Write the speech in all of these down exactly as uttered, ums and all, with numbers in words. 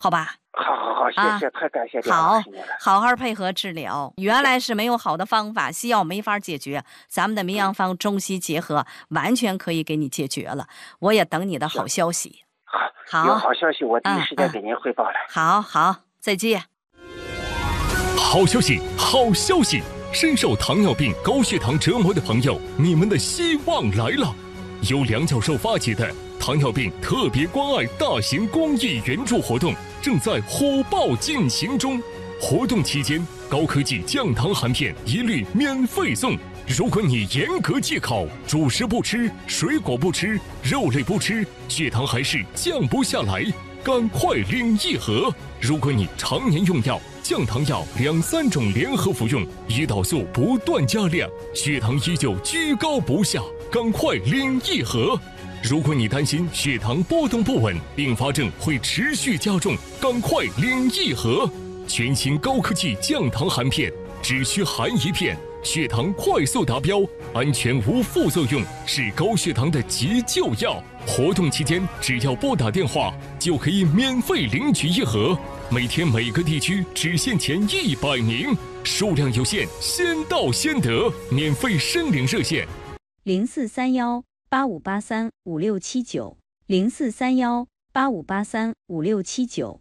好吧？ 好好好，谢谢，啊、太感谢好，好好配合治疗。原来是没有好的方法，西药没法解决，咱们的名药方中西结合，完全可以给你解决了。我也等你的好消息。 好，有好消息我第一时间给您汇报了。 嗯嗯、好好，再见。 好消息，好消息！深受糖尿病、高血糖折磨的朋友，你们的希望来了！由梁教授发起的糖尿病特别关爱大型公益援助活动正在火爆进行中。活动期间，高科技降糖含片一律免费送。如果你严格戒口，主食不吃，水果不吃，肉类不吃，血糖还是降不下来，赶快领一盒。如果你常年用药，降糖药两三种联合服用，胰岛素不断加量，血糖依旧居高不下，赶快领一盒。如果你担心血糖波动不稳，并发症会持续加重，赶快领一盒。全新高科技降糖含片，只需含一片，血糖快速达标，安全无副作用，是高血糖的急救药。活动期间，只要拨打电话，就可以免费领取一盒。每天每个地区只限前一百名，数量有限，先到先得。免费申领热线： 零四三幺八五八三五六七九，零四三幺八五八三五六七九。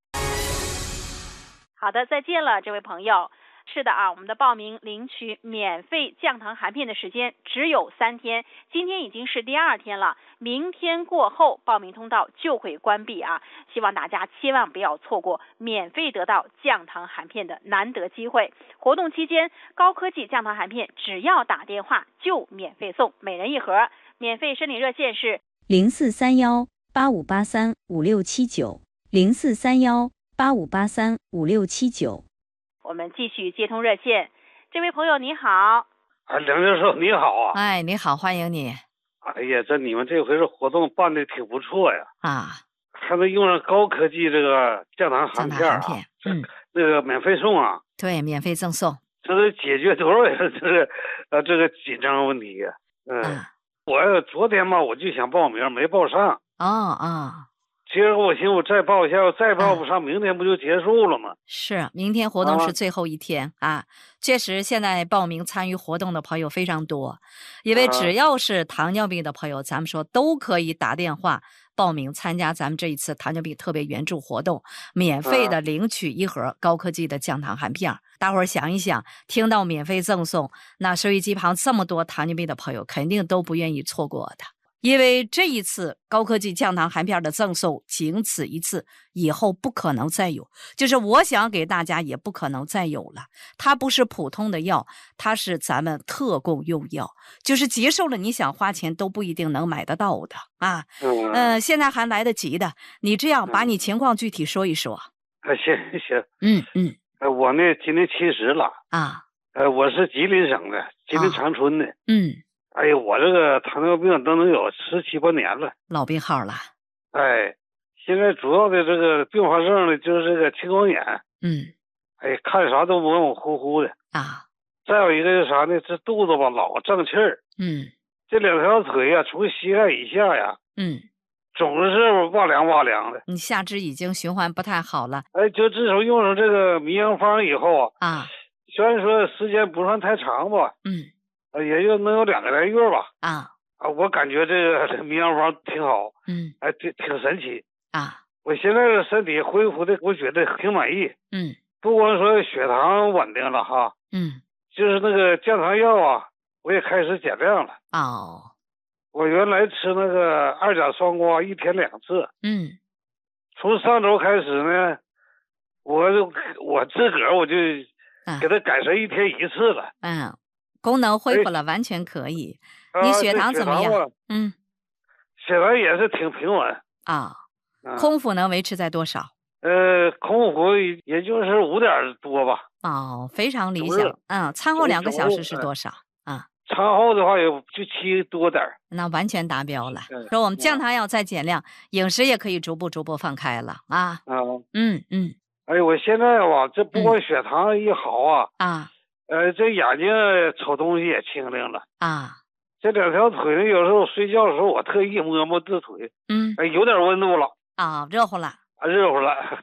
好的，再见了，这位朋友。是的啊，我们的报名领取免费降糖含片的时间只有三天，今天已经是第二天了，明天过后报名通道就会关闭啊！希望大家千万不要错过免费得到降糖含片的难得机会。活动期间，高科技降糖含片只要打电话就免费送，每人一盒。免费申领热线是零四三幺八五八三五六七九，零四三幺八五八三五六七九。 我们继续接通热线，这位朋友你好。 啊，梁教授你好啊。 哎，你好，欢迎你。 哎呀，这你们这回这活动办的挺不错呀。 啊， 还能用上高科技这个降糖含片啊， 片嗯， 那个免费送啊。 对，免费赠送。 这得解决多少人这个呃这个紧张问题呀？嗯，啊、我昨天嘛我就想报名，没报上。 哦哦。 今儿我寻思我再报一下，我再报不上，明天不就结束了吗？ 是，明天活动是最后一天 啊, 啊。确实，现在报名参与活动的朋友非常多，因为只要是糖尿病的朋友，咱们说都可以打电话报名参加咱们这一次糖尿病特别援助活动，免费的领取一盒高科技的降糖含片。大伙儿想一想，听到免费赠送，那收音机旁这么多糖尿病的朋友，肯定都不愿意错过的。因为这一次高科技降糖含片的赠送仅此一次，以后不可能再有，就是我想给大家也不可能再有了。它不是普通的药，它是咱们特供用药，就是接受了你想花钱都不一定能买得到的啊。嗯、呃，现在还来得及的，你这样把你情况具体说一说。 啊，行行， 嗯嗯， 呃，我呢今年七十了啊， 呃，我是吉林省的，吉林长春的，啊、 嗯。 哎呀，我这个糖尿病都能有十七八年了， 老病号了。 哎，现在主要的这个并发症呢，就是这个青光眼。 嗯。 哎，看啥都模模糊糊的啊。 再有一个是啥呢？这肚子吧老胀气儿。 嗯。 这两条腿呀、啊，从膝盖以下呀， 嗯， 总是哇凉哇凉的。 你下肢已经循环不太好了。 哎，就自从用上这个迷羊方以后啊， 啊， 虽然说时间不算太长吧， 嗯。 也就能有两个来月吧。 啊啊，我感觉这个这迷羊方挺好， 嗯， 哎，挺挺神奇啊。 我现在的身体恢复的，我觉得挺满意。 嗯， 不光说血糖稳定了哈， 嗯， 就是那个降糖药啊，我也开始减量了。 哦， 我原来吃那个二甲双胍一天两次， 嗯， 从上周开始呢，我就我自个儿我就给它改成一天一次了。 嗯。功能恢复了，哎、完全可以。你血糖怎么样？ 啊、 嗯， 血糖也是挺平稳啊。空腹能维持在多少？ 呃，空腹也就是五点多吧。 哦，非常理想。嗯，餐后两个小时是多少？啊， 餐后的话也就七多点。 那完全达标了。说我们降糖药再减量，饮食也可以逐步逐步放开了啊。 啊， 嗯嗯。 哎，我现在吧，这不光血糖一好啊。 嗯、啊。 呃，这眼睛瞅东西也清灵了啊！ 这两条腿呢，有时候睡觉的时候，我特意摸摸这腿， 嗯， 哎，有点温度了啊，热乎了， 啊，热乎了。